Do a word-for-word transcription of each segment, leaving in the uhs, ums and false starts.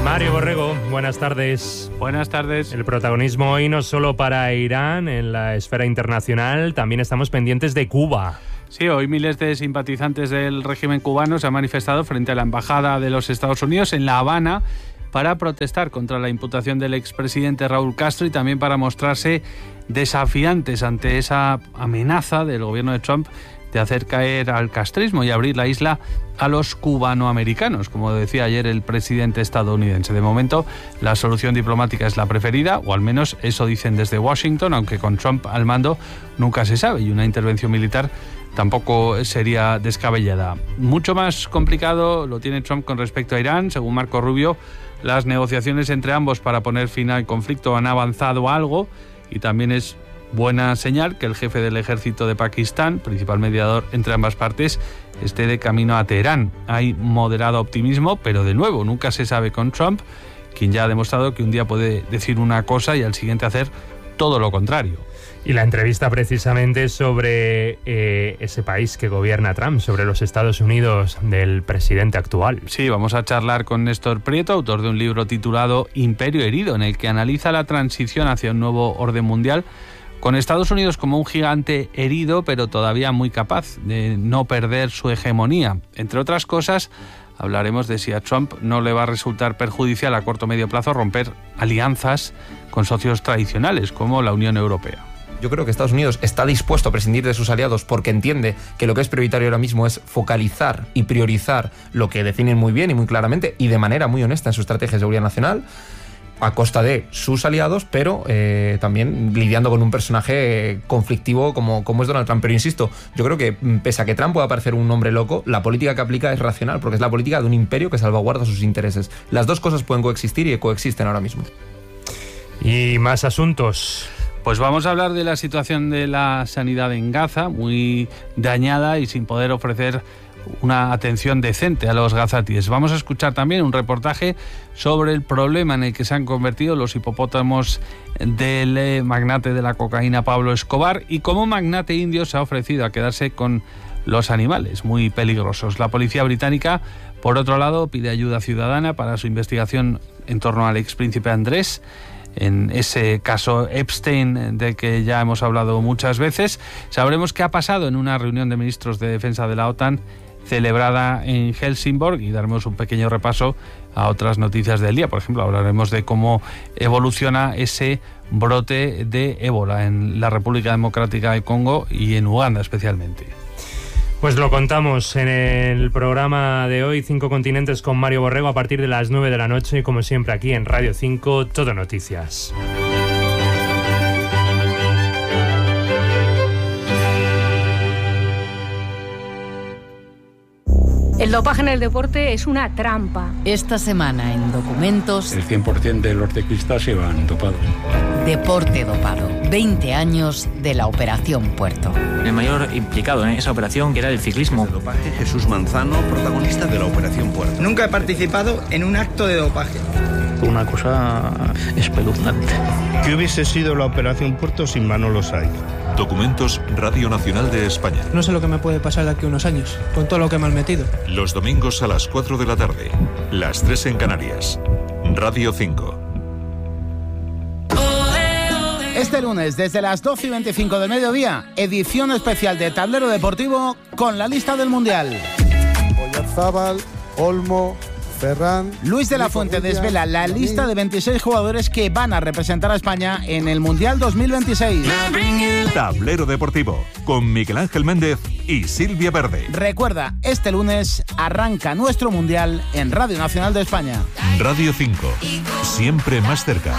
Mario Borrego, buenas tardes. Buenas tardes. El protagonismo hoy no solo para Irán en la esfera internacional, también estamos pendientes de Cuba. Sí, hoy miles de simpatizantes del régimen cubano se han manifestado frente a la Embajada de los Estados Unidos en La Habana para protestar contra la imputación del expresidente Raúl Castro y también para mostrarse desafiantes ante esa amenaza del gobierno de Trump de hacer caer al castrismo y abrir la isla a los cubanoamericanos, como decía ayer el presidente estadounidense. De momento, la solución diplomática es la preferida, o al menos eso dicen desde Washington, aunque con Trump al mando nunca se sabe, y una intervención militar tampoco sería descabellada. Mucho más complicado lo tiene Trump con respecto a Irán. Según Marco Rubio, las negociaciones entre ambos para poner fin al conflicto han avanzado algo, y también es buena señal que el jefe del ejército de Pakistán, principal mediador entre ambas partes, esté de camino a Teherán. Hay moderado optimismo, pero de nuevo, nunca se sabe con Trump, quien ya ha demostrado que un día puede decir una cosa y al siguiente hacer todo lo contrario. Y la entrevista precisamente sobre eh, ese país que gobierna Trump, sobre los Estados Unidos del presidente actual. Sí, vamos a charlar con Néstor Prieto, autor de un libro titulado Imperio herido, en el que analiza la transición hacia un nuevo orden mundial, con Estados Unidos como un gigante herido, pero todavía muy capaz de no perder su hegemonía. Entre otras cosas, hablaremos de si a Trump no le va a resultar perjudicial a corto o medio plazo romper alianzas con socios tradicionales, como la Unión Europea. Yo creo que Estados Unidos está dispuesto a prescindir de sus aliados porque entiende que lo que es prioritario ahora mismo es focalizar y priorizar lo que definen muy bien y muy claramente y de manera muy honesta en su estrategia de seguridad nacional, a costa de sus aliados, pero eh, también lidiando con un personaje conflictivo como, como es Donald Trump. Pero insisto, yo creo que pese a que Trump pueda parecer un hombre loco, la política que aplica es racional, porque es la política de un imperio que salvaguarda sus intereses. Las dos cosas pueden coexistir y coexisten ahora mismo. Y más asuntos. Pues vamos a hablar de la situación de la sanidad en Gaza, muy dañada y sin poder ofrecer una atención decente a los gazatíes. Vamos a escuchar también un reportaje sobre el problema en el que se han convertido los hipopótamos del magnate de la cocaína Pablo Escobar y cómo un magnate indio se ha ofrecido a quedarse con los animales muy peligrosos. La policía británica, por otro lado, pide ayuda ciudadana para su investigación en torno al expríncipe Andrés, en ese caso Epstein del que ya hemos hablado muchas veces. Sabremos qué ha pasado en una reunión de ministros de defensa de la OTAN celebrada en Helsingborg y daremos un pequeño repaso a otras noticias del día. Por ejemplo, hablaremos de cómo evoluciona ese brote de ébola en la República Democrática del Congo y en Uganda especialmente. Pues lo contamos en el programa de hoy, Cinco Continentes con Mario Borrego, a partir de las nueve de la noche, como siempre aquí en Radio cinco, Todo Noticias. El dopaje en el deporte es una trampa. Esta semana en Documentos... El cien por ciento de los ciclistas iban dopados. Deporte dopado. veinte años de la Operación Puerto. El mayor implicado en esa operación era el ciclismo. De dopaje, Jesús Manzano, protagonista de la Operación Puerto. Nunca he participado en un acto de dopaje. Una cosa espeluznante. ¿Qué hubiese sido la Operación Puerto sin Manolo Saiz? Documentos Radio Nacional de España. No sé lo que me puede pasar de aquí a unos años, con todo lo que me han metido. Los domingos a las cuatro de la tarde, las tres en Canarias. Radio cinco. Este lunes, desde las doce y veinticinco del mediodía, edición especial de Tablero Deportivo con la lista del Mundial. Oyarzábal, Olmo, Ferran... Luis de la Fuente desvela la lista de veintiséis jugadores que van a representar a España en el Mundial dos mil veintiséis. Tablero Deportivo, con Miguel Ángel Méndez y Silvia Verde. Recuerda, este lunes arranca nuestro Mundial en Radio Nacional de España. Radio cinco, siempre más cerca.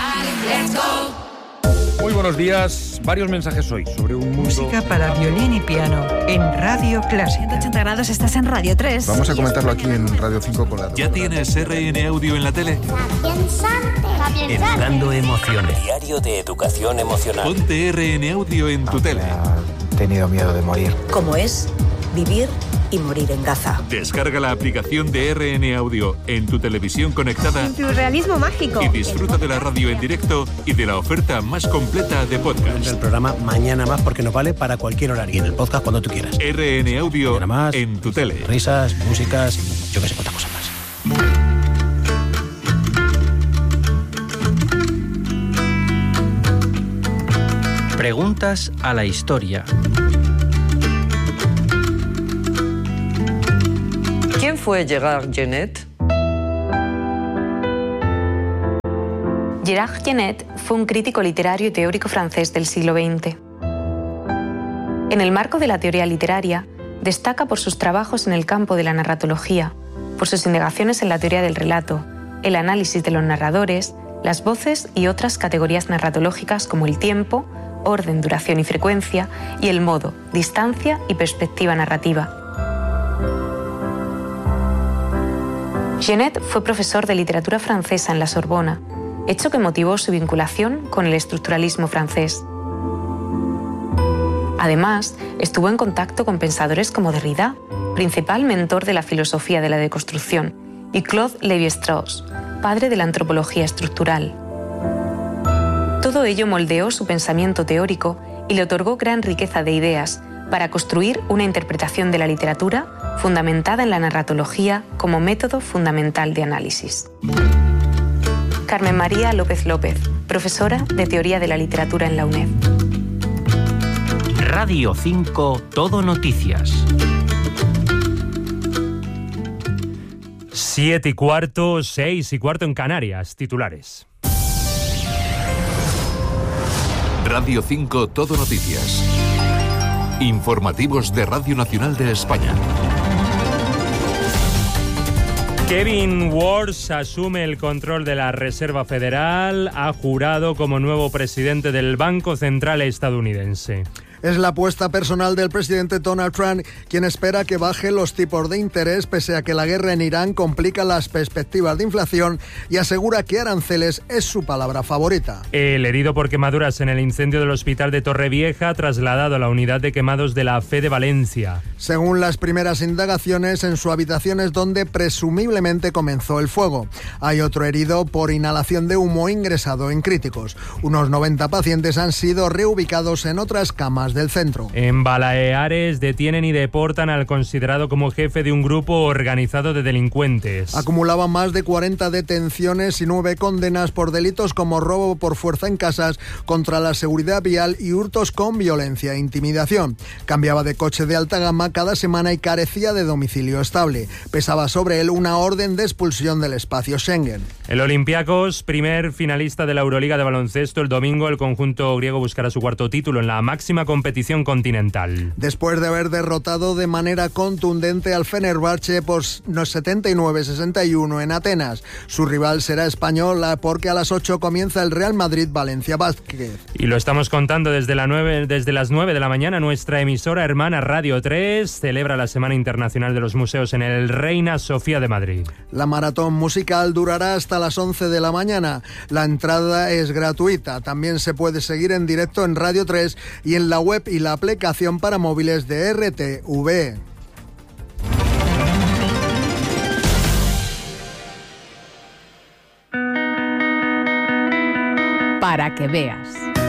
Muy buenos días. Varios mensajes hoy sobre un mundo... Música para violín y piano en Radio Clásica. ciento ochenta grados, estás en Radio tres. Vamos a comentarlo aquí en Radio cinco con la... ¿Ya tienes R N Audio en la tele? Educando emociones. Diario de educación emocional. Ponte R N Audio en tu tele. He tenido miedo de morir. ¿Cómo es vivir y morir en Gaza? Descarga la aplicación de R N Audio en tu televisión conectada. En tu realismo mágico. Y disfruta de la radio en directo y de la oferta más completa de podcast. El programa Mañana Más porque nos vale para cualquier horario. Y en el podcast cuando tú quieras. R N Audio más, en tu tele. Risas, músicas y yo que sé cuántas cosas más. Preguntas a la historia. ¿Quién fue Gerard Genette? Gerard Genette fue un crítico literario y teórico francés del siglo veinte. En el marco de la teoría literaria, destaca por sus trabajos en el campo de la narratología, por sus indagaciones en la teoría del relato, el análisis de los narradores, las voces y otras categorías narratológicas como el tiempo, orden, duración y frecuencia, y el modo, distancia y perspectiva narrativa. Genette fue profesor de literatura francesa en la Sorbona, hecho que motivó su vinculación con el estructuralismo francés. Además, estuvo en contacto con pensadores como Derrida, principal mentor de la filosofía de la deconstrucción, y Claude Lévi-Strauss, padre de la antropología estructural. Todo ello moldeó su pensamiento teórico y le otorgó gran riqueza de ideas para construir una interpretación de la literatura fundamentada en la narratología como método fundamental de análisis. Carmen María López López, profesora de Teoría de la Literatura en la UNED. Radio cinco, Todo Noticias. Siete y cuarto, seis y cuarto en Canarias. Titulares. Radio cinco, Todo Noticias. Informativos de Radio Nacional de España. Kevin Warsh asume el control de la Reserva Federal, ha jurado como nuevo presidente del Banco Central estadounidense. Es la apuesta personal del presidente Donald Trump, quien espera que baje los tipos de interés pese a que la guerra en Irán complica las perspectivas de inflación y asegura que aranceles es su palabra favorita. El herido por quemaduras en el incendio del hospital de Torrevieja, trasladado a la unidad de quemados de la Fe de Valencia. Según las primeras indagaciones, en su habitación es donde presumiblemente comenzó el fuego. Hay otro herido por inhalación de humo ingresado en críticos. Unos noventa pacientes han sido reubicados en otras camas del centro. En Baleares detienen y deportan al considerado como jefe de un grupo organizado de delincuentes. Acumulaba más de cuarenta detenciones y nueve condenas por delitos como robo por fuerza en casas, contra la seguridad vial y hurtos con violencia e intimidación. Cambiaba de coche de alta gama cada semana y carecía de domicilio estable. Pesaba sobre él una orden de expulsión del espacio Schengen. El Olympiacos, primer finalista de la Euroliga de baloncesto, el domingo el conjunto griego buscará su cuarto título en la máxima competición competición continental. Después de haber derrotado de manera contundente al Fenerbahce por setenta y nueve a sesenta y uno en Atenas. Su rival será español porque a las ocho comienza el Real Madrid Valencia Basket. Y lo estamos contando desde, la nueve, desde las nueve de la mañana. Nuestra emisora hermana Radio tres celebra la Semana Internacional de los Museos en el Reina Sofía de Madrid. La maratón musical durará hasta las once de la mañana. La entrada es gratuita. También se puede seguir en directo en Radio tres y en la web y la aplicación para móviles de R T V. Para que veas.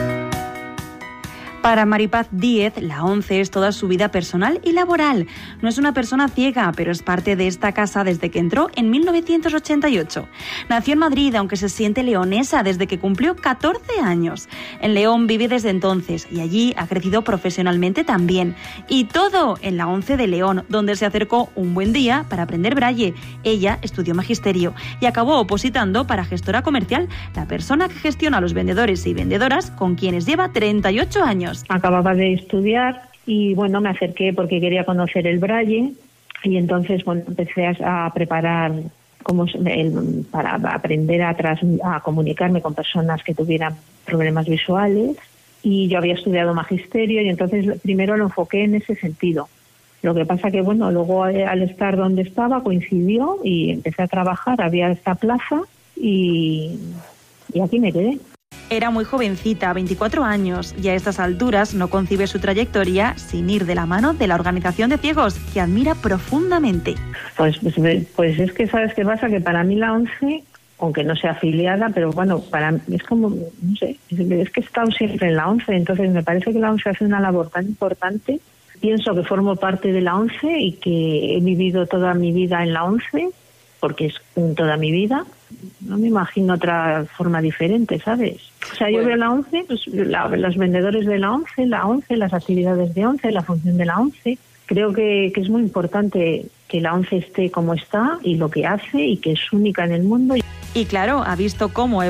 Para Maripaz Díez, la ONCE es toda su vida personal y laboral. No es una persona ciega, pero es parte de esta casa desde que entró en mil novecientos ochenta y ocho. Nació en Madrid, aunque se siente leonesa desde que cumplió catorce años. En León vive desde entonces y allí ha crecido profesionalmente también. Y todo en la ONCE de León, donde se acercó un buen día para aprender braille. Ella estudió magisterio y acabó opositando para gestora comercial, la persona que gestiona a los vendedores y vendedoras con quienes lleva treinta y ocho años. Acababa de estudiar y bueno, me acerqué porque quería conocer el braille y entonces bueno, empecé a, a preparar como el, para aprender a, tras, a comunicarme con personas que tuvieran problemas visuales, y yo había estudiado magisterio y entonces primero lo enfoqué en ese sentido. Lo que pasa que bueno, luego al estar donde estaba coincidió y empecé a trabajar, había esta plaza y, y aquí me quedé. Era muy jovencita, veinticuatro años, y a estas alturas no concibe su trayectoria sin ir de la mano de la Organización de Ciegos, que admira profundamente. Pues, pues, pues es que, ¿sabes qué pasa? Que para mí la ONCE, aunque no sea afiliada, pero bueno, para es como, no sé, es que he estado siempre en la ONCE, entonces me parece que la ONCE hace una labor tan importante. Pienso que formo parte de la ONCE y que he vivido toda mi vida en la ONCE, porque es toda mi vida. No me imagino otra forma diferente, ¿sabes? O sea, yo bueno. veo la ONCE, pues, la, los vendedores de la ONCE, la ONCE, las actividades de ONCE, la función de la ONCE. Creo que, que es muy importante que la ONCE esté como está y lo que hace y que es única en el mundo. Y claro, ha visto cómo